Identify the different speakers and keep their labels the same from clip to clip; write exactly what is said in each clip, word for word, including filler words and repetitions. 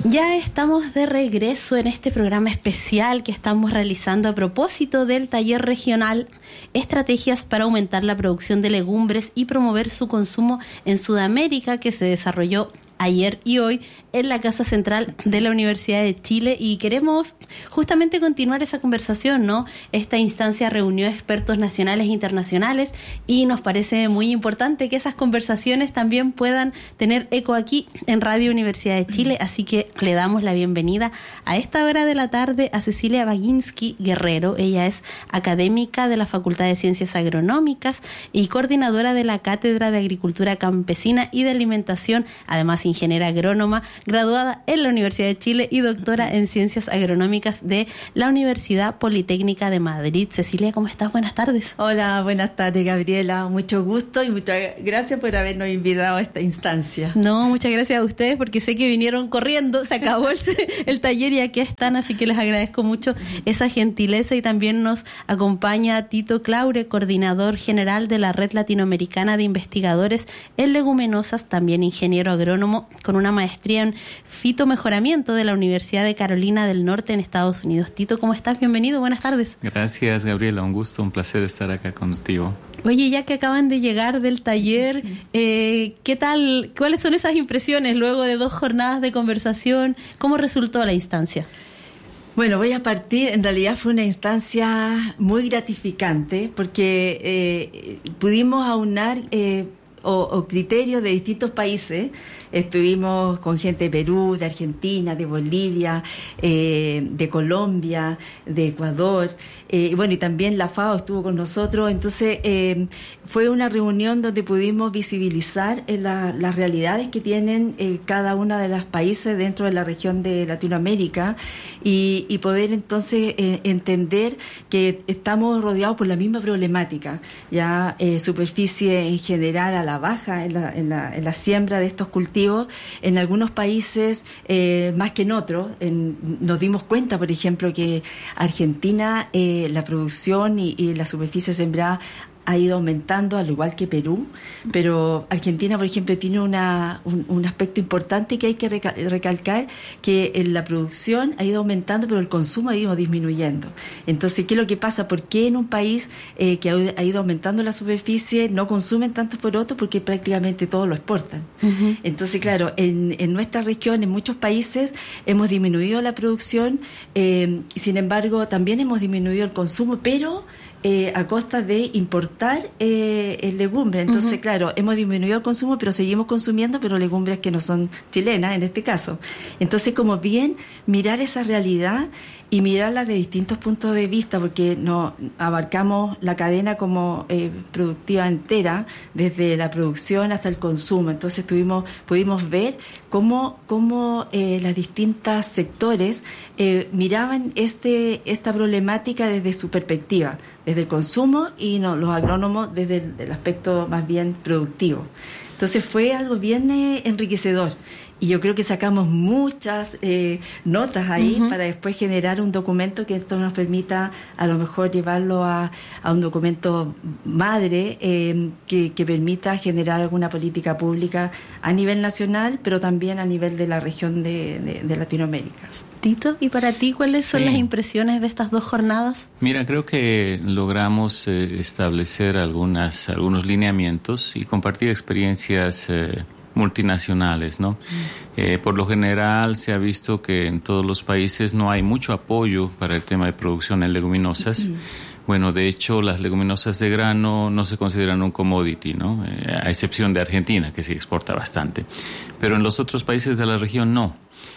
Speaker 1: Ya estamos de regreso en este programa especial que estamos realizando a propósito del taller regional Estrategias para aumentar la producción de legumbres y promover su consumo en Sudamérica, que se desarrolló ayer y hoy en la Casa Central de la Universidad de Chile, y queremos justamente continuar esa conversación, ¿no? Esta instancia reunió expertos nacionales e internacionales y nos parece muy importante que esas conversaciones también puedan tener eco aquí en Radio Universidad de Chile, así que le damos la bienvenida a esta hora de la tarde a Cecilia Baginski Guerrero. Ella es académica de la Facultad de Ciencias Agronómicas y coordinadora de la Cátedra de Agricultura Campesina y de Alimentación, además ingeniera agrónoma, graduada en la Universidad de Chile y doctora en Ciencias Agronómicas de la Universidad Politécnica de Madrid. Cecilia, ¿cómo estás? Buenas tardes.
Speaker 2: Hola, buenas tardes, Gabriela. Mucho gusto y muchas gracias por habernos invitado a esta instancia.
Speaker 1: No, muchas gracias a ustedes porque sé que vinieron corriendo, se acabó el, el taller y aquí están, así que les agradezco mucho esa gentileza. Y también nos acompaña Tito Claure, coordinador general de la Red Latinoamericana de Investigadores en Leguminosas, también ingeniero agrónomo con una maestría en fitomejoramiento de la Universidad de Carolina del Norte en Estados Unidos. Tito, ¿cómo estás? Bienvenido, buenas tardes.
Speaker 3: Gracias, Gabriela, un gusto, un placer estar acá contigo.
Speaker 1: Oye, ya que acaban de llegar del taller, eh, ¿qué tal? ¿Cuáles son esas impresiones luego de dos jornadas de conversación? ¿Cómo resultó la instancia?
Speaker 2: Bueno, voy a partir, en realidad fue una instancia muy gratificante porque eh, pudimos aunar eh, o, o criterios de distintos países. Estuvimos con gente de Perú, de Argentina, de Bolivia, eh, de Colombia, de Ecuador, eh, bueno, y también la FAO estuvo con nosotros. Entonces eh, fue una reunión donde pudimos visibilizar eh, la, las realidades que tienen eh, cada uno de los países dentro de la región de Latinoamérica y, y poder entonces eh, entender que estamos rodeados por la misma problemática, ya eh, superficie en general a la baja en la, en la, en la siembra de estos cultivos. En algunos países eh, más que en otros. En, nos dimos cuenta, por ejemplo, que Argentina, eh, la producción y, y la superficie sembrada ha ido aumentando, al igual que Perú, pero Argentina, por ejemplo, tiene una, un, un aspecto importante que hay que recal- recalcar, que en la producción ha ido aumentando, pero el consumo ha ido disminuyendo. Entonces, ¿qué es lo que pasa? ¿Por qué en un país eh, que ha, ha ido aumentando la superficie no consumen tanto por otro? Porque prácticamente todo lo exportan. Uh-huh. Entonces, claro, en, en nuestra región, en muchos países, hemos disminuido la producción, eh, y sin embargo, también hemos disminuido el consumo, pero Eh, a costa de importar eh, legumbres. Entonces, uh-huh. claro, hemos disminuido el consumo, pero seguimos consumiendo, pero legumbres que no son chilenas en este caso. Entonces, como bien mirar esa realidad y mirarla de distintos puntos de vista, porque no abarcamos la cadena como eh, productiva entera, desde la producción hasta el consumo. Entonces tuvimos, pudimos ver cómo, cómo eh, las distintas sectores eh, miraban este esta problemática desde su perspectiva, desde el consumo, y no, los agrónomos desde el, el aspecto más bien productivo. Entonces fue algo bien eh, enriquecedor. Y yo creo que sacamos muchas eh, notas ahí uh-huh. para después generar un documento que esto nos permita a lo mejor llevarlo a, a un documento madre eh, que, que permita generar alguna política pública a nivel nacional, pero también a nivel de la región de, de, de Latinoamérica.
Speaker 1: Tito, ¿y para ti cuáles sí. son las impresiones de estas dos jornadas?
Speaker 3: Mira, creo que logramos eh, establecer algunas algunos lineamientos y compartir experiencias eh, multinacionales, ¿no? Eh, por lo general se ha visto que en todos los países no hay mucho apoyo para el tema de producción en leguminosas. Mm. Bueno, de hecho, las leguminosas de grano no se consideran un commodity, ¿no? Eh, a excepción de Argentina, que sí exporta bastante. Pero en los otros países de la región no.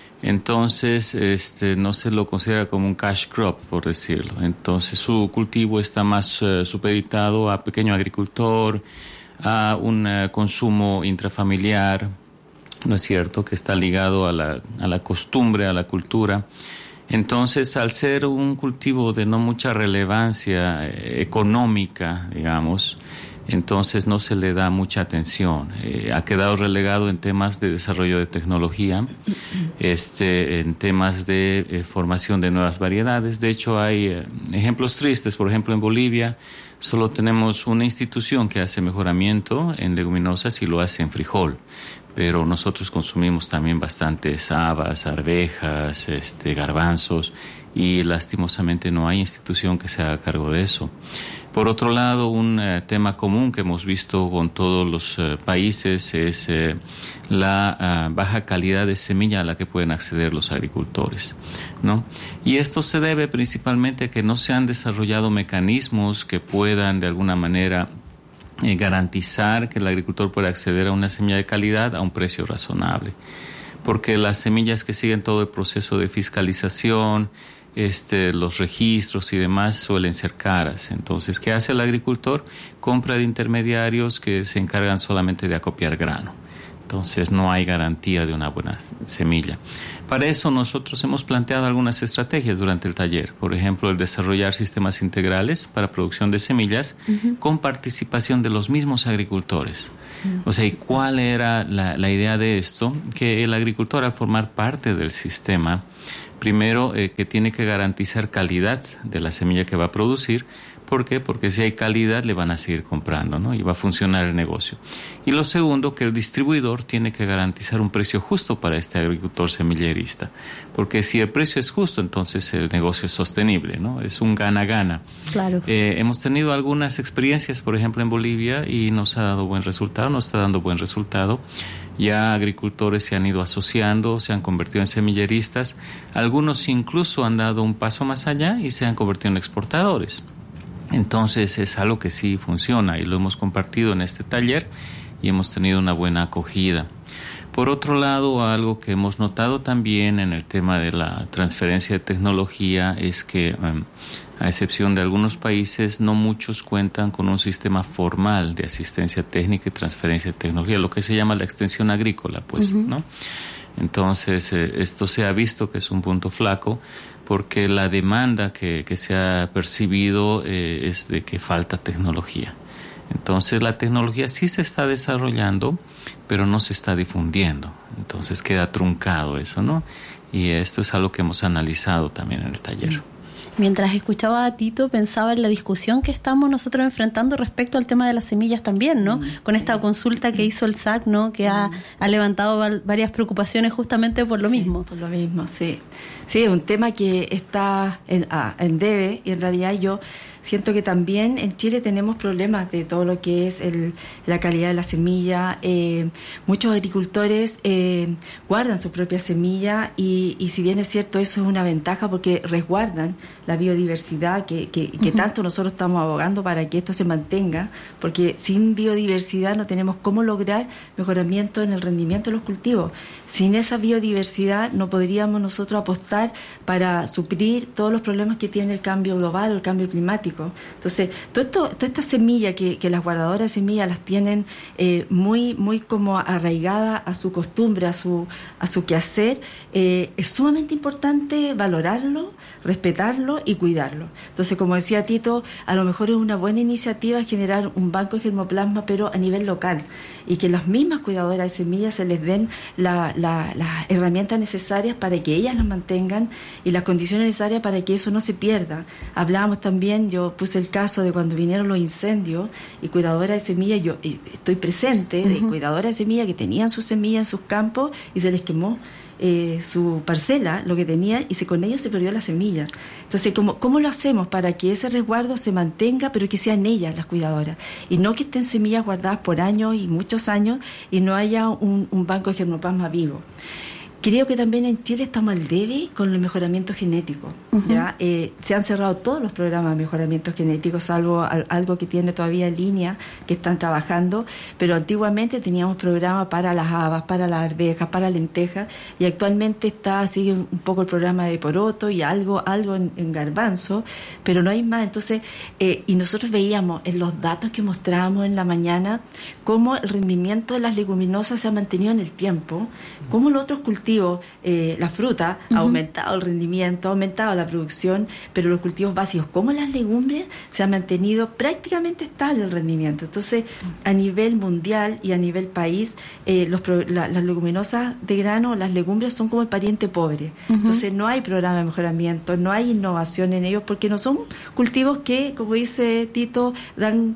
Speaker 3: Entonces, este, no se lo considera como un cash crop, por decirlo. Entonces, su cultivo está más uh, supeditado a pequeño agricultor, a un uh, consumo intrafamiliar, ¿no es cierto?, que está ligado a la, a la costumbre, a la cultura. Entonces, al ser un cultivo de no mucha relevancia eh, económica, digamos, entonces no se le da mucha atención. Eh, ha quedado relegado en temas de desarrollo de tecnología, este, en temas de eh, formación de nuevas variedades. De hecho, hay eh, ejemplos tristes. Por ejemplo, en Bolivia solo tenemos una institución que hace mejoramiento en leguminosas y lo hace en frijol. pero nosotros consumimos también bastantes habas, arvejas, este, garbanzos, y lastimosamente no hay institución que se haga cargo de eso. Por otro lado, un eh, tema común que hemos visto con todos los eh, países es eh, la uh, baja calidad de semilla a la que pueden acceder los agricultores, ¿no? Y esto se debe principalmente a que no se han desarrollado mecanismos que puedan de alguna manera eh, garantizar que el agricultor pueda acceder a una semilla de calidad a un precio razonable. Porque las semillas que siguen todo el proceso de fiscalización, Este, los registros y demás suelen ser caras. Entonces, ¿qué hace el agricultor? Compra de intermediarios que se encargan solamente de acopiar grano. Entonces, no hay garantía de una buena semilla. Para eso, nosotros hemos planteado algunas estrategias durante el taller. Por ejemplo, el desarrollar sistemas integrales para producción de semillas uh-huh. con participación de los mismos agricultores. Uh-huh. O sea, ¿y cuál era la, la idea de esto? Que el agricultor, al formar parte del sistema, primero, eh, que tiene que garantizar calidad de la semilla que va a producir. ¿Por qué? Porque si hay calidad le van a seguir comprando, ¿no? Y va a funcionar el negocio. Y lo segundo, que el distribuidor tiene que garantizar un precio justo para este agricultor semillerista. Porque si el precio es justo, entonces el negocio es sostenible, ¿no? Es un gana-gana.
Speaker 1: Claro.
Speaker 3: Eh, hemos tenido algunas experiencias, por ejemplo, en Bolivia, y nos ha dado buen resultado, nos está dando buen resultado. Ya agricultores se han ido asociando, se han convertido en semilleristas. Algunos incluso han dado un paso más allá y se han convertido en exportadores. Entonces es algo que sí funciona y lo hemos compartido en este taller y hemos tenido una buena acogida. Por otro lado, algo que hemos notado también en el tema de la transferencia de tecnología es que, um, a excepción de algunos países, no muchos cuentan con un sistema formal de asistencia técnica y transferencia de tecnología, lo que se llama la extensión agrícola, pues, uh-huh. ¿no? Entonces, eh, esto se ha visto que es un punto flaco porque la demanda que, que se ha percibido eh, es de que falta tecnología. Entonces, la tecnología sí se está desarrollando, pero no se está difundiendo. Entonces, queda truncado eso, ¿no? Y esto es algo que hemos analizado también en el taller.
Speaker 1: Mientras escuchaba a Tito, pensaba en la discusión que estamos nosotros enfrentando respecto al tema de las semillas también, ¿no? Mm, Con esta consulta que hizo el S A C, ¿no? Que mm. ha, ha levantado val, varias preocupaciones justamente por lo
Speaker 2: sí,
Speaker 1: mismo.
Speaker 2: Por lo mismo, sí. Sí, es un tema que está en, ah, en debe, y en realidad yo siento que también en Chile tenemos problemas de todo lo que es el, la calidad de la semilla. Eh, muchos agricultores eh, guardan su propia semilla y, y si bien es cierto, eso es una ventaja porque resguardan la biodiversidad que, que, que uh-huh. tanto nosotros estamos abogando para que esto se mantenga, porque sin biodiversidad no tenemos cómo lograr mejoramiento en el rendimiento de los cultivos. Sin esa biodiversidad no podríamos nosotros apostar para suplir todos los problemas que tiene el cambio global o el cambio climático. Entonces, todo esto, toda esta semilla que, que las guardadoras de semillas las tienen eh, muy, muy como arraigada a su costumbre, a su, a su quehacer, eh, es sumamente importante valorarlo, respetarlo y cuidarlo. Entonces, como decía Tito, a lo mejor es una buena iniciativa generar un banco de germoplasma, pero a nivel local, y que las mismas cuidadoras de semillas se les den la, la, las herramientas necesarias para que ellas las mantengan y las condiciones necesarias para que eso no se pierda. Hablábamos también, yo puse el caso de cuando vinieron los incendios y cuidadoras de semillas, yo estoy presente de uh-huh. cuidadoras de semillas que tenían sus semillas en sus campos y se les quemó Eh, su parcela, lo que tenía, y se, con ellos se perdió la semilla. Entonces, ¿cómo, ¿cómo lo hacemos para que ese resguardo se mantenga, pero que sean ellas las cuidadoras? Y no que estén semillas guardadas por años y muchos años y no haya un, un banco de germoplasma vivo. Creo que también en Chile estamos al debe con el mejoramiento genético. Uh-huh. ¿Ya? Eh, se han cerrado todos los programas de mejoramiento genético, salvo al, algo que tiene todavía en línea, que están trabajando, pero antiguamente teníamos programas para las habas, para las arvejas, para lentejas, y actualmente está sigue un poco el programa de poroto y algo algo en, en garbanzo, pero no hay más. Entonces, eh, y nosotros veíamos en los datos que mostrábamos en la mañana cómo el rendimiento de las leguminosas se ha mantenido en el tiempo, cómo los otros cultivos, Eh, la fruta, uh-huh. ha aumentado el rendimiento, ha aumentado la producción, pero los cultivos básicos, como las legumbres, se ha mantenido prácticamente estable el rendimiento. Entonces, a nivel mundial y a nivel país, eh, los, la, las leguminosas de grano, las legumbres son como el pariente pobre. Uh-huh. Entonces, no hay programa de mejoramiento, no hay innovación en ellos, porque no son cultivos que, como dice Tito, dan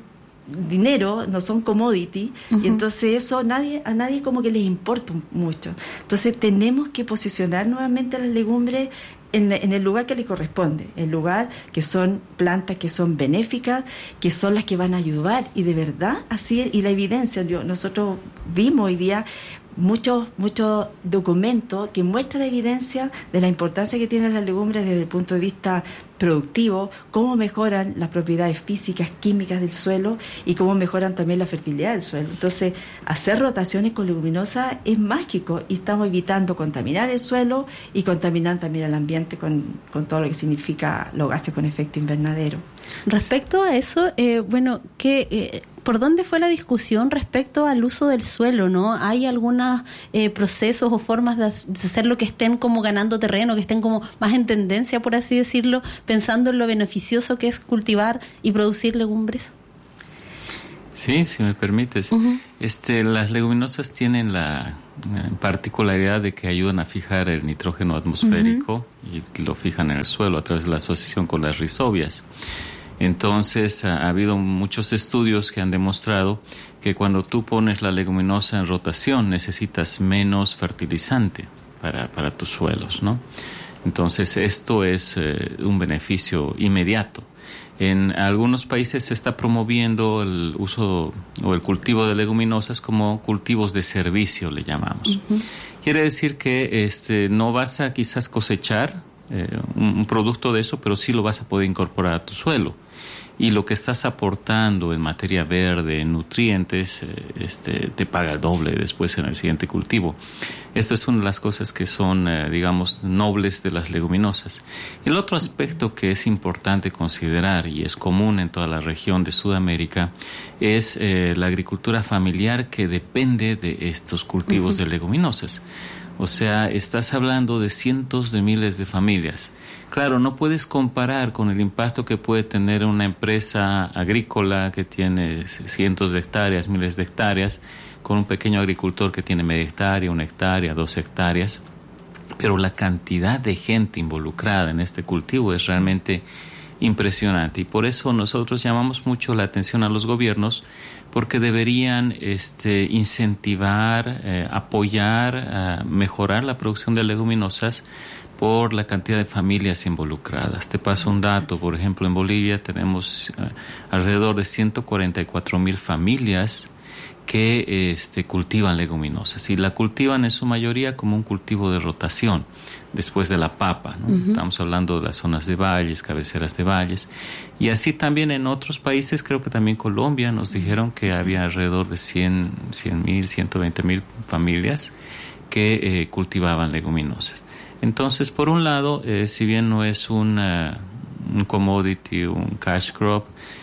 Speaker 2: dinero, no son commodity, uh-huh. y entonces eso nadie, a nadie como que les importa mucho. Entonces tenemos que posicionar nuevamente las legumbres En, en el lugar que le corresponde, el lugar que son plantas que son benéficas, que son las que van a ayudar, y de verdad, así, y la evidencia, yo, nosotros vimos hoy día muchos muchos documentos que muestran la evidencia de la importancia que tienen las legumbres desde el punto de vista productivo, cómo mejoran las propiedades físicas, químicas del suelo y cómo mejoran también la fertilidad del suelo. Entonces, hacer rotaciones con leguminosas es mágico y estamos evitando contaminar el suelo y contaminar también el ambiente con, con todo lo que significa los gases con efecto invernadero.
Speaker 1: Respecto a eso, eh, bueno, ¿qué, eh, ¿por dónde fue la discusión respecto al uso del suelo, no? ¿Hay algunos eh, procesos o formas de hacerlo que estén como ganando terreno, que estén como más en tendencia, por así decirlo, pensando en lo beneficioso que es cultivar y producir legumbres?
Speaker 3: Sí, si me permites. Uh-huh. Este, las leguminosas tienen la particularidad de que ayudan a fijar el nitrógeno atmosférico, uh-huh. y lo fijan en el suelo a través de la asociación con las rizobias. Entonces, ha, ha habido muchos estudios que han demostrado que cuando tú pones la leguminosa en rotación necesitas menos fertilizante para, para tus suelos, ¿no? Entonces, esto es eh, un beneficio inmediato. En algunos países se está promoviendo el uso o el cultivo de leguminosas como cultivos de servicio, le llamamos. Uh-huh. Quiere decir que este, no vas a quizás cosechar eh, un, un producto de eso, pero sí lo vas a poder incorporar a tu suelo. Y lo que estás aportando en materia verde, en nutrientes, eh, este, te paga el doble después en el siguiente cultivo. Esto es una de las cosas que son, eh, digamos, nobles de las leguminosas. El otro aspecto que es importante considerar y es común en toda la región de Sudamérica es eh, la agricultura familiar que depende de estos cultivos uh-huh. de leguminosas. O sea, estás hablando de cientos de miles de familias. Claro, no puedes comparar con el impacto que puede tener una empresa agrícola que tiene cientos de hectáreas, miles de hectáreas, con un pequeño agricultor que tiene media hectárea, una hectárea, dos hectáreas. Pero la cantidad de gente involucrada en este cultivo es realmente impresionante. Y por eso nosotros llamamos mucho la atención a los gobiernos, porque deberían este, incentivar, eh, apoyar, eh, mejorar la producción de leguminosas por la cantidad de familias involucradas. Te paso un dato, por ejemplo, en Bolivia tenemos eh, alrededor de ciento cuarenta y cuatro mil familias que este, cultivan leguminosas, y la cultivan en su mayoría como un cultivo de rotación, después de la papa, ¿no? Uh-huh. Estamos hablando de las zonas de valles, cabeceras de valles, y así también en otros países, creo que también Colombia, nos dijeron que había alrededor de cien mil, ciento veinte mil familias que eh, cultivaban leguminosas. Entonces, por un lado, eh, si bien no es una, un commodity, un cash crop,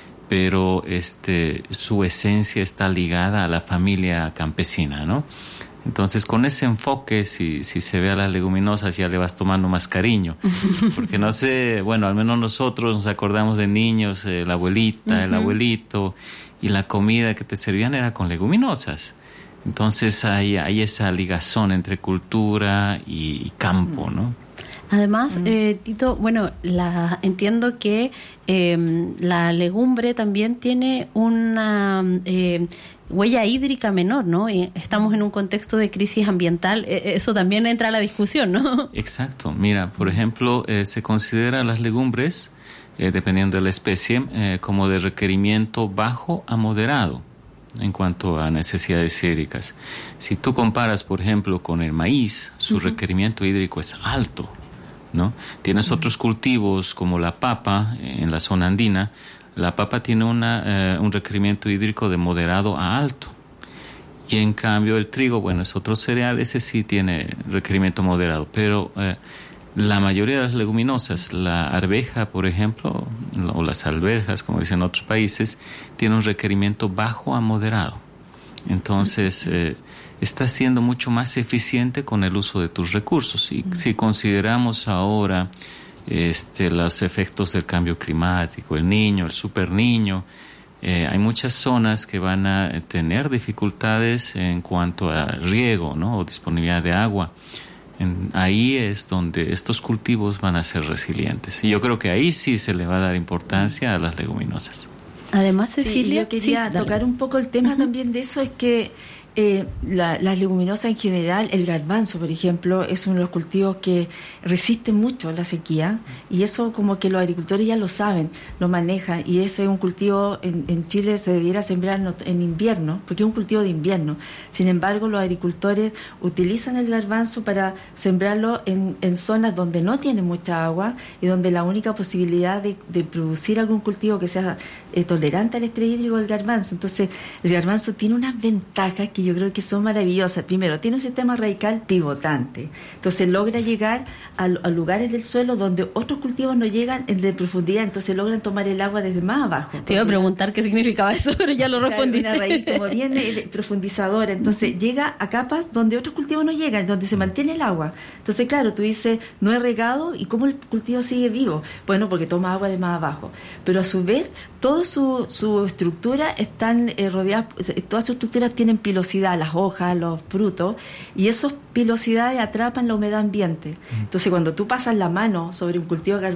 Speaker 3: pero este su esencia está ligada a la familia campesina, ¿no? Entonces, con ese enfoque, si, si se ve a las leguminosas, ya le vas tomando más cariño. Porque no sé, bueno, al menos nosotros nos acordamos de niños, eh, la abuelita, uh-huh. el abuelito, y la comida que te servían era con leguminosas. Entonces, hay, hay esa ligazón entre cultura y, y campo, ¿no?
Speaker 1: Además, eh, Tito, bueno, la, entiendo que eh, la legumbre también tiene una eh, huella hídrica menor, ¿no? Y estamos en un contexto de crisis ambiental, eh, eso también entra a la discusión, ¿no?
Speaker 3: Exacto. Mira, por ejemplo, eh, se considera las legumbres, eh, dependiendo de la especie, eh, como de requerimiento bajo a moderado en cuanto a necesidades hídricas. Si tú comparas, por ejemplo, con el maíz, su uh-huh. requerimiento hídrico es alto, ¿no? Tienes uh-huh. otros cultivos como la papa en la zona andina. La papa tiene una, eh, un requerimiento hídrico de moderado a alto. Y en cambio el trigo, bueno, es otro cereal, ese sí tiene requerimiento moderado. Pero eh, la mayoría de las leguminosas, la arveja, por ejemplo, o las alberjas, como dicen en otros países, tiene un requerimiento bajo a moderado. Entonces, eh, está siendo mucho más eficiente con el uso de tus recursos. Y si consideramos ahora este, los efectos del cambio climático, el niño, el super niño, eh, hay muchas zonas que van a tener dificultades en cuanto a riego, ¿no? O disponibilidad de agua. En, ahí es donde estos cultivos van a ser resilientes. Y yo creo que ahí sí se le va a dar importancia a las leguminosas.
Speaker 1: Además, Cecilia,
Speaker 2: sí, yo quería
Speaker 1: sí,
Speaker 2: tocar un poco el tema uh-huh. también de eso, es que Eh, la, las leguminosas en general, el garbanzo, por ejemplo, es uno de los cultivos que resiste mucho la sequía, y eso como que los agricultores ya lo saben, lo manejan, y ese es un cultivo, en, en Chile se debiera sembrar en invierno, porque es un cultivo de invierno. Sin embargo, los agricultores utilizan el garbanzo para sembrarlo en, en zonas donde no tiene mucha agua y donde la única posibilidad de, de producir algún cultivo que sea eh, tolerante al estrés hídrico es el garbanzo. Entonces, el garbanzo tiene unas ventajas que yo creo que son maravillosas. Primero, tiene un sistema radical pivotante. Entonces logra llegar a, a lugares del suelo donde otros cultivos no llegan en de profundidad. Entonces logran tomar el agua desde más abajo.
Speaker 1: Te iba a preguntar qué significaba eso, pero ya lo respondiste.
Speaker 2: Una raíz como bien profundizadora. Entonces llega a capas donde otros cultivos no llegan, donde se mantiene el agua. Entonces, claro, tú dices, no he regado, ¿y cómo el cultivo sigue vivo? Bueno, porque toma agua de más abajo. Pero a su vez, toda su, su estructura están eh, rodeadas, todas sus estructuras tienen pilosidad, las hojas, los frutos, y esas pilosidades atrapan la humedad ambiente. Entonces, cuando tú pasas la mano sobre un cultivo de